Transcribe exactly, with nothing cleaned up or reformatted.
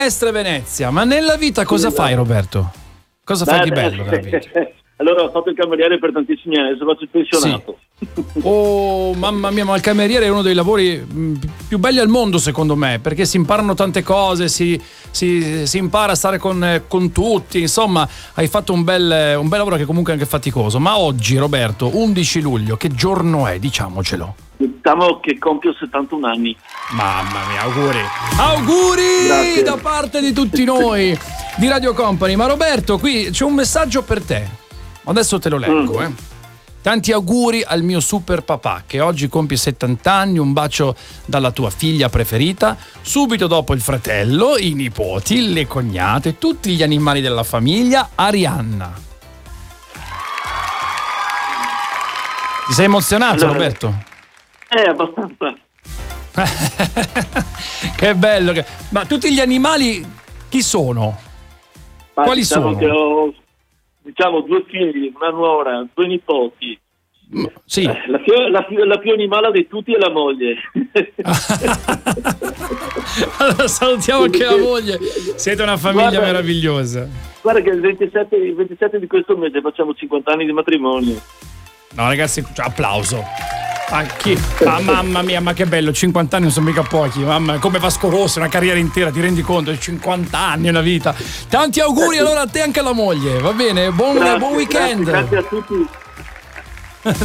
Mestre Venezia, ma nella vita cosa fai, Roberto? Cosa fai Beh, di bello nella vita? Allora, ho fatto il cameriere per tantissimi anni, adesso faccio il pensionato. Sì. Oh, mamma mia, ma il cameriere è uno dei lavori mh, più belli al mondo, secondo me, perché si imparano tante cose, si, si, si impara a stare con, eh, con tutti, insomma, hai fatto un bel, un bel lavoro che comunque è anche faticoso. Ma oggi, Roberto, undici luglio, che giorno è? Diciamocelo. Diciamo che compio settantuno anni. Mamma mia, auguri. Auguri Grazie. da parte di tutti noi di Radio Company. Ma Roberto, qui c'è un messaggio per te. Adesso te lo leggo, Mm. eh. Tanti auguri al mio super papà che oggi compie settanta anni, un bacio dalla tua figlia preferita, subito dopo il fratello, i nipoti, le cognate, tutti gli animali della famiglia, Arianna. Ti sei emozionato, Allora, Roberto? Eh, abbastanza. Che bello. Che... Ma tutti gli animali chi sono? Ma Quali diciamo sono? che ho, diciamo, due figli, una nuora, due nipoti. Mm, sì. Eh, La più, la, più, la più animale di tutti è la moglie. Allora salutiamo anche la moglie. Siete una famiglia Guarda- meravigliosa. Guarda che il ventisette, il ventisette di questo mese facciamo cinquanta anni di matrimonio. No, ragazzi, cioè, applauso. A chi? Ah, mamma mia, ma che bello, cinquanta anni non sono mica pochi, mamma, come Vasco Rossi, una carriera intera, ti rendi conto? cinquanta anni è una vita. Tanti auguri allora a te e anche alla moglie, va bene? Buon, Grazie, buon weekend. Grazie, grazie a tutti.